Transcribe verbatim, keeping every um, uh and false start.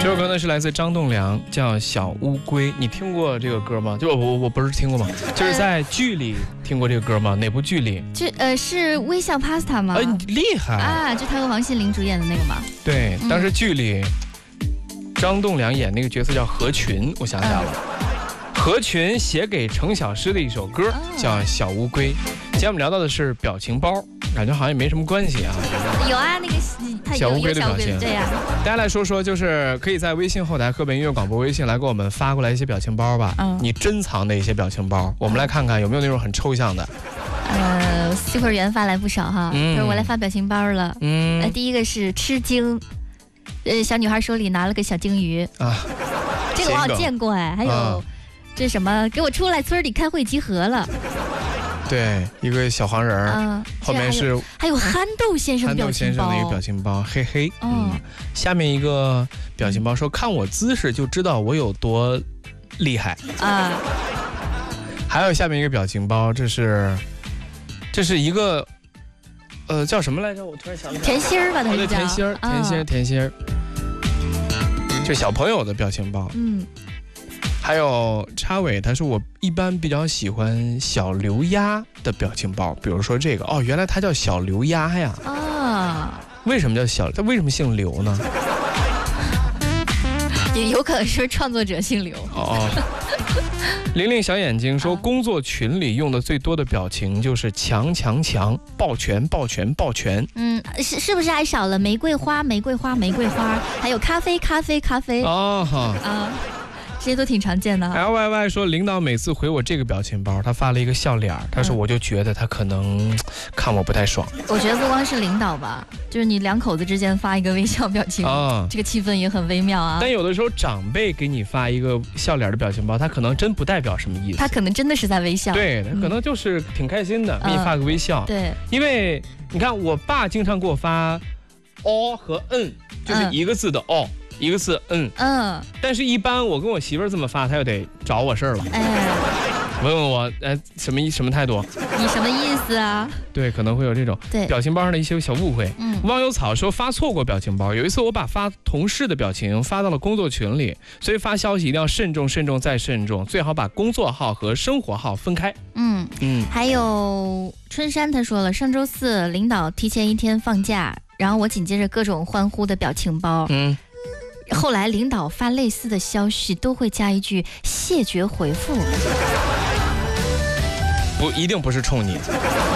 这首歌呢是来自张栋梁，叫《小乌龟》。你听过这个歌吗？就我我不是听过吗？就是在剧里听过这个歌吗？哪部剧里？ 这呃是微笑 Pasta 吗？ 哎，你厉害啊！就他和王心凌主演的那个吗？ 对，当时剧里、嗯、张栋梁演那个角色叫何群，我想起来了。嗯何群写给程小诗的一首歌叫《小乌龟》。今天我们聊到的是表情包，感觉好像也没什么关系啊。 有啊，那个他小乌龟的表情。 对呀、啊。 大家来说说，就是可以在微信后台河北音乐广播微信来给我们发过来一些表情包吧。嗯。你珍藏的一些表情包，我们来看看有没有那种很抽象的。 呃 ，Super 圆发来不少哈。嗯。就是我来发表情包了。嗯。呃，第一个是吃惊，呃，小女孩手里拿了个小鲸鱼啊。这个我好像见过哎，还有。啊这什么？给我出来！村里开会集合了。 对，一个小黄人儿、嗯，后面是还有憨豆先生的表情包。憨豆先生的一个表情包，嘿嘿。嗯，下面一个表情包说：“看我姿势就知道我有多厉害啊。”还有下面一个表情包，这是这是一个呃叫什么来着？我突然想起来。 甜心儿吧，他是叫。 甜心儿，甜心儿，甜心儿。这小朋友的表情包。嗯。还有插尾，他说我一般比较喜欢小刘丫的表情包，比如说这个哦，原来他叫小刘丫呀啊！为什么叫小？他为什么姓刘呢？ 也有可能是创作者姓刘哦。玲玲小眼睛说，工作群里用的最多的表情就是强强强，抱拳抱拳抱拳。 嗯，是是不是还少了玫瑰花玫瑰花玫瑰花，还有咖啡咖啡咖啡哦哈啊。这些都挺常见的。 L Y Y 说，领导每次回我这个表情包，他发了一个笑脸，他说我就觉得他可能看我不太爽。 我觉得不光是领导吧，就是你两口子之间发一个微笑表情，啊、这个气氛也很微妙啊。 但有的时候长辈给你发一个笑脸的表情包，他可能真不代表什么意思， 他可能真的是在微笑。 对，他可能就是挺开心的，嗯、给你发个微笑。 对， 因为你看我爸经常给我发哦和嗯，就是一个字的哦。嗯一个字嗯嗯，但是一般我跟我媳妇儿这么发，她又得找我事儿了，哎，问问我哎什么意什么态度？ 你什么意思啊？ 对，可能会有这种对表情包上的一些小误会。嗯，汪有草说发错过表情包，有一次我把发同事的表情发到了工作群里，所以发消息一定要慎重、慎重再慎重，最好把工作号和生活号分开。 嗯嗯，还有春山他说了，上周四领导提前一天放假，然后我紧接着各种欢呼的表情包。嗯。后来领导发类似的消息都会加一句谢绝回复， 不一定不是冲你。